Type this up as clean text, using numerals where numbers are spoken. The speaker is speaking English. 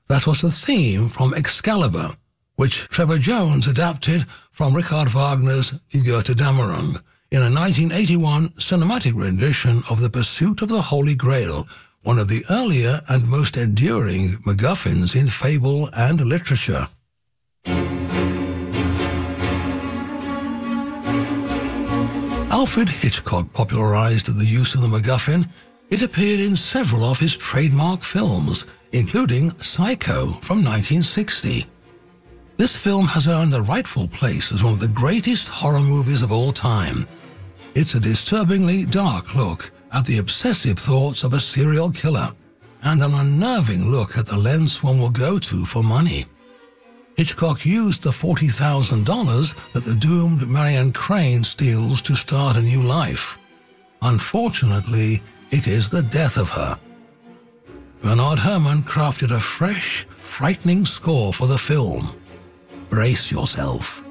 That was the theme from Excalibur, which Trevor Jones adapted from Richard Wagner's Die Götterdämmerung in a 1981 cinematic rendition of The Pursuit of the Holy Grail, one of the earlier and most enduring MacGuffins in fable and literature. Alfred Hitchcock popularized the use of the MacGuffin. It appeared in several of his trademark films, including Psycho from 1960. This film has earned a rightful place as one of the greatest horror movies of all time. It's a disturbingly dark look at the obsessive thoughts of a serial killer, and an unnerving look at the lengths one will go to for money. Hitchcock used the $40,000 that the doomed Marion Crane steals to start a new life. Unfortunately, it is the death of her. Bernard Herrmann crafted a fresh, frightening score for the film. Brace yourself.